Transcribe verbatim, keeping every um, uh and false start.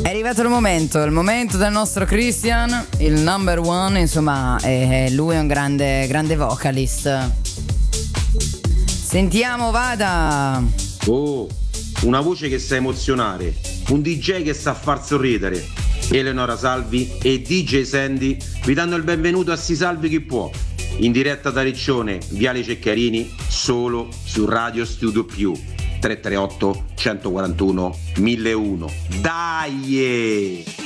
È arrivato il momento, il momento del nostro Christian, il number one, insomma, è, lui è un grande, grande vocalist. Sentiamo, vada. Oh, una voce che sa emozionare, un D J che sa far sorridere. Eleonora Salvi e D J Sandy vi danno il benvenuto a Si Salvi Chi Può, in diretta da Riccione, Viale Ceccarini, solo su Radio Studio Più. tre tre otto, centoquarantuno, mille uno. Dai!